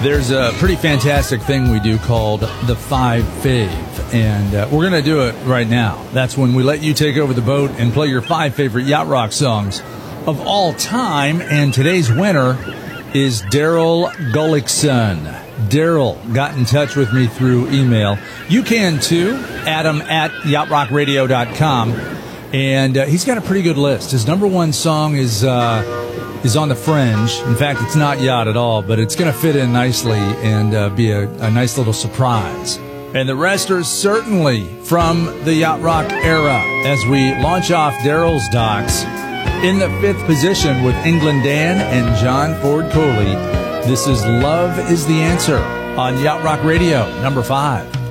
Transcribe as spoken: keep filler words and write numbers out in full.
There's a pretty fantastic thing we do called the Five Fave, and uh, we're going to do it right now. That's when we let you take over the boat and play your five favorite Yacht Rock songs of all time, and today's winner is Daryl Gullickson. Daryl got in touch with me through email. You can too, Adam at yacht rock radio dot com, and uh, he's got a pretty good list. His number one song is... Uh, is on the fringe. In fact, it's not yacht at all, but it's going to fit in nicely and uh, be a, a nice little surprise. And the rest are certainly from the Yacht Rock era as we launch off Daryl's docks in the fifth position with England Dan and John Ford Coley. This is Love is the Answer on Yacht Rock Radio, number five.